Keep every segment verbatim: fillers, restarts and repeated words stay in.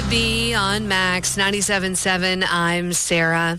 Let Be on Max ninety-seven point seven. I'm Sarah.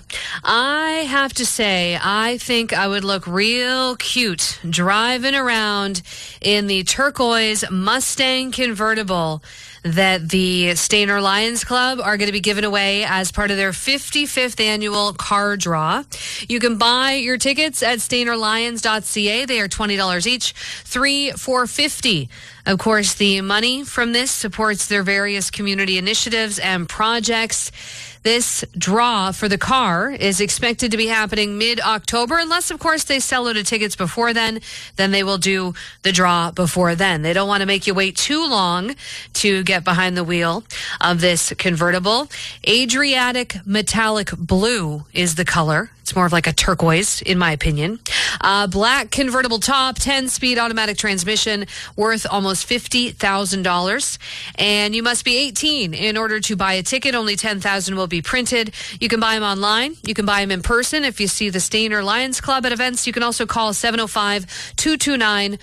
I have to say, I think I would look real cute driving around in the turquoise Mustang convertible that the Stainer Lions Club are going to be giving away as part of their fifty-fifth annual car draw. You can buy your tickets at stainer lions dot c a. They are twenty dollars each, three for fifty. Of course, the money from this supports their various community initiatives and projects. This draw for the car is expected to be happening mid-October, unless, of course, they sell out of tickets before then. Then they will do the draw before then. They don't want to make you wait too long to get behind the wheel of this convertible. Adriatic metallic blue is the color. It's more of like a turquoise, in my opinion. Uh, black convertible top, ten-speed automatic transmission, worth almost fifty thousand dollars. And you must be eighteen in order to buy a ticket. Only ten thousand will be printed. You can buy them online. You can buy them in person. If you see the Stainer Lions Club at events, you can also call seven oh five, two two nine,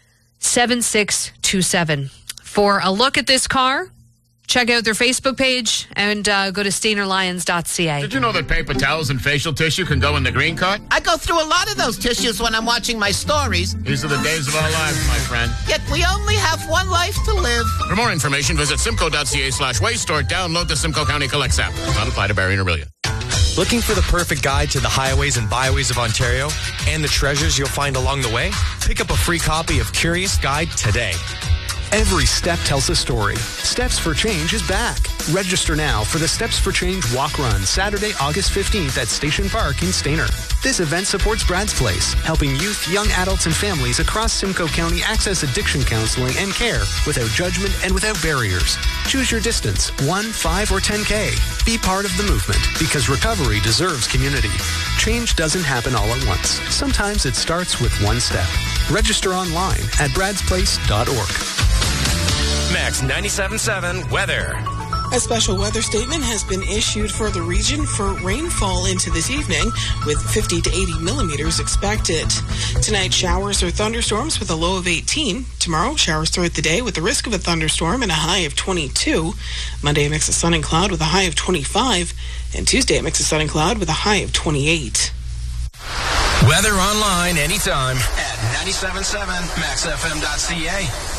seven six two seven. For a look at this car, check out their Facebook page and uh, go to stainer lions dot c a. Did you know that paper towels and facial tissue can go in the green cart? I go through a lot of those tissues when I'm watching my stories. These are the days of our lives, my friend. Yet we only have one life to live. For more information, visit simco dot c a slash waste or download the Simcoe County Collects app. Not apply to Barrie and Orillia. Looking for the perfect guide to the highways and byways of Ontario and the treasures you'll find along the way? Pick up a free copy of Curious Guide today. Every step tells a story. Steps for Change is back. Register now for the Steps for Change Walk Run, Saturday, August fifteenth at Station Park in Stainer. This event supports Brad's Place, helping youth, young adults, and families across Simcoe County access addiction counseling and care without judgment and without barriers. Choose your distance, one, five, or ten K. Be part of the movement, because recovery deserves community. Change doesn't happen all at once. Sometimes it starts with one step. Register online at brads place dot org. Max ninety-seven point seven weather. A special weather statement has been issued for the region for rainfall into this evening, with fifty to eighty millimeters expected. Tonight, showers or thunderstorms with a low of eighteen. Tomorrow, showers throughout the day with the risk of a thunderstorm and a high of twenty-two. Monday, a mix of sun and cloud with a high of twenty-five. And Tuesday, a mix of sun and cloud with a high of twenty-eight. Weather online anytime at ninety-seven point seven max f m dot c a.